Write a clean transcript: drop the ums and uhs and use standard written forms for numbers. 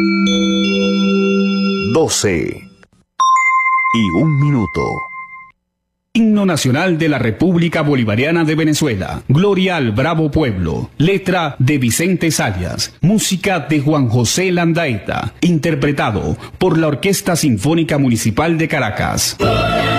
12:01. Himno Nacional de la República Bolivariana de Venezuela. Gloria al bravo pueblo. Letra de Vicente Sayas. Música de Juan José Landaeta. Interpretado por la Orquesta Sinfónica Municipal de Caracas.